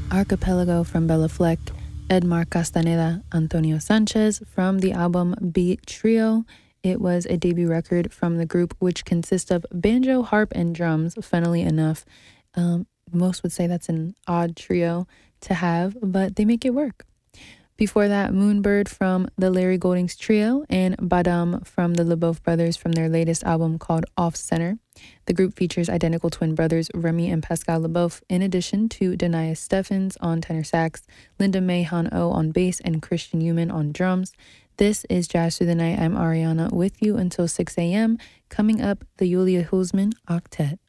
Archipelago from Bella Fleck, Edmar Castaneda, Antonio Sanchez from the album Beat Trio. It was a debut record from the group, which consists of banjo, harp, and drums, funnily enough. Most would say that's an odd trio to have, but they make it work. Before that, Moonbird from the Larry Goldings Trio and Badam from the LeBeouf Brothers from their latest album called Off Center. The group features identical twin brothers Remy and Pascal LeBeouf, in addition to Denaya Steffens on tenor sax, Linda May Han-O on bass, and Christian Human on drums. This is Jazz Through the Night. I'm Ariana with you until 6 a.m. Coming up, the Julia Hulsman Octet.